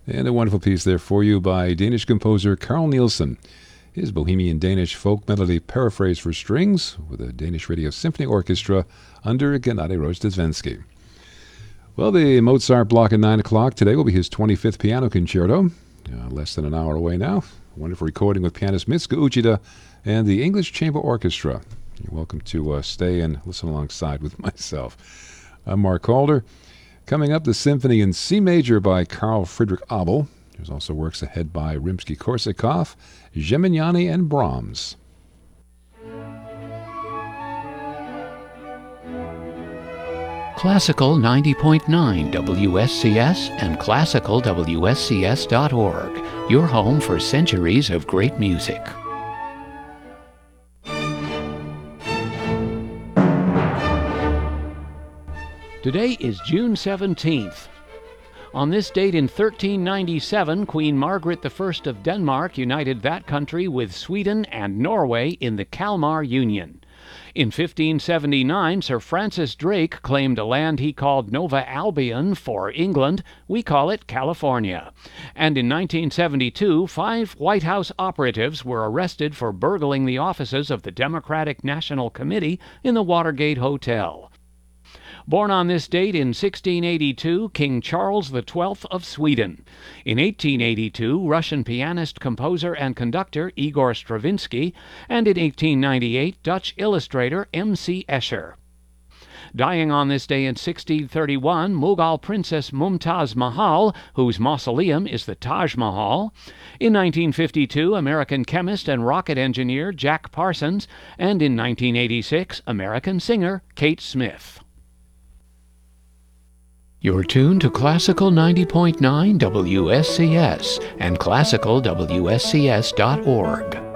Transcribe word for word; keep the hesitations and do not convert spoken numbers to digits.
And a wonderful piece there for you by Danish composer Carl Nielsen. His Bohemian Danish folk melody paraphrase for strings with a Danish Radio Symphony Orchestra under Gennady Rozhdestvensky. Well, the Mozart block at nine o'clock today will be his twenty-fifth piano concerto. Uh, less than an hour away now. A wonderful recording with pianist Mitsuko Uchida and the English Chamber Orchestra. You're welcome to uh, stay and listen alongside with myself. I'm Mark Calder. Coming up, the Symphony in C Major by Carl Friedrich Abel. There's also works ahead by Rimsky-Korsakov, Geminiani, and Brahms. Classical ninety point nine W S C S and classical W S C S dot org, your home for centuries of great music. Today is June seventeenth. On this date in thirteen ninety-seven, Queen Margaret the First of Denmark united that country with Sweden and Norway in the Kalmar Union. In fifteen seventy-nine, Sir Francis Drake claimed a land he called Nova Albion for England. We call it California. And in nineteen seventy-two, five White House operatives were arrested for burgling the offices of the Democratic National Committee in the Watergate Hotel. Born on this date in sixteen eighty-two, King Charles the Twelfth of Sweden. In eighteen eighty-two, Russian pianist, composer, and conductor Igor Stravinsky. And in eighteen ninety-eight, Dutch illustrator M C Escher. Dying on this day in sixteen thirty-one, Mughal Princess Mumtaz Mahal, whose mausoleum is the Taj Mahal. In nineteen fifty-two, American chemist and rocket engineer Jack Parsons. And in nineteen eighty-six, American singer Kate Smith. You're tuned to Classical ninety point nine W S C S and classical W S C S dot org.